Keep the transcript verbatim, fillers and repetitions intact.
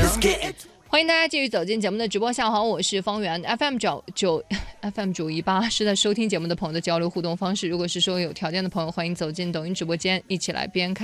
欢迎大家继续走进节目的直播下方，我是方圆 F M 九九 F M 九一八是在收听节目的朋友的交流互动方式。如果是说有条件的朋友，欢迎走进抖音直播间，一起来边看